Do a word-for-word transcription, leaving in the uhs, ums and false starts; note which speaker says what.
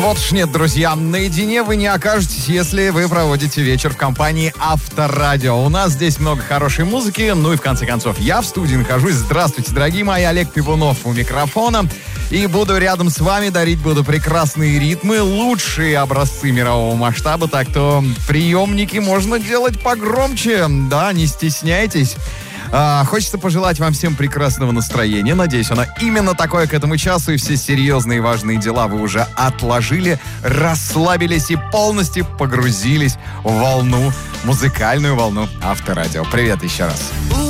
Speaker 1: Вот уж нет, друзья, наедине вы не окажетесь, если вы проводите вечер в компании Авторадио. У нас здесь много хорошей музыки, ну и в конце концов я в студии нахожусь. Здравствуйте, дорогие мои, Олег Пивунов у микрофона. И буду рядом с вами дарить буду прекрасные ритмы, лучшие образцы мирового масштаба. Так то приемники можно делать погромче, да, не стесняйтесь. А, хочется пожелать вам всем прекрасного настроения. Надеюсь, оно именно такое к этому часу. И все серьезные и важные дела вы уже отложили, расслабились и полностью погрузились в волну, музыкальную волну Авторадио. Привет еще раз.